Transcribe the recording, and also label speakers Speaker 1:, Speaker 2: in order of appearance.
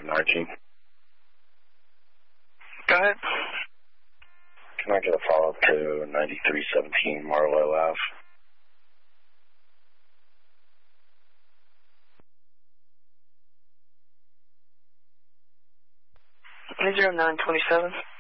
Speaker 1: Nargene.
Speaker 2: Go ahead.
Speaker 1: Can I get a follow-up to 9317 Marlowe Ave?
Speaker 2: 0927.